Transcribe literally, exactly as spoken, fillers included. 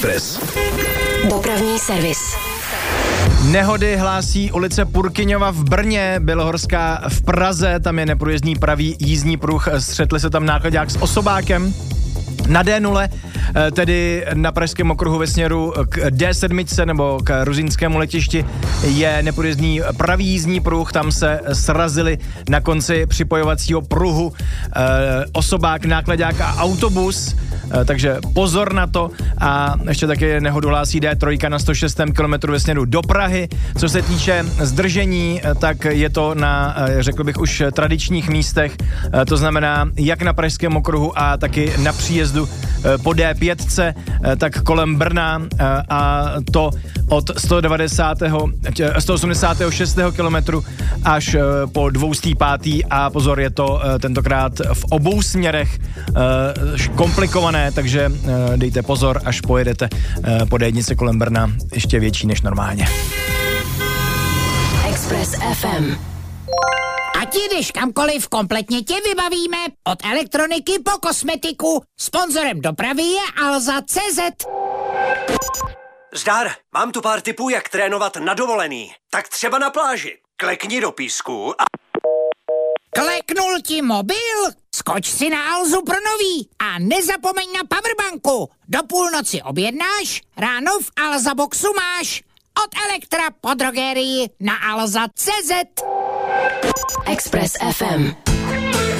Express. Dopravní servis. Nehody hlásí ulice Purkyňova v Brně, Bělohorská v Praze, tam je neprůjezdný pravý jízdní pruh, střetli se tam nákladák s osobákem. Na D nula, tedy na pražském okruhu ve směru k D sedm nebo k Ruzyňskému letišti, je neprůjezdný pravý jízdní pruh, tam se srazili na konci připojovacího pruhu eh, osobák, nákladák a autobus, eh, takže pozor na to. A ještě taky nehodu hlásí D tři na sto šest kilometrů ve směru do Prahy. Co se týče zdržení, tak je to na, řekl bych, už tradičních místech, eh, to znamená jak na pražském okruhu a taky na příjezdu po D pět, tak kolem Brna, a to od sto devadesát, sto osmdesát šest kilometru až po dvě stě pět a pozor, je to tentokrát v obou směrech komplikované, takže dejte pozor, až pojedete po D jedna kolem Brna, ještě větší než normálně. Express F M. Ať jdeš kamkoliv, kompletně tě vybavíme. Od elektroniky po kosmetiku. Sponzorem dopravy je Alza tečka cé zet. Zdar, mám tu pár tipů, jak trénovat na dovolený. Tak třeba na pláži. Klekni do písku a... Kleknul ti mobil? Skoč si na Alzu pro nový a nezapomeň na powerbanku. Do půlnoci objednáš, ráno v Alza boxu máš. Od Elektra po drogerii na alza tečka cé zet. Express F M.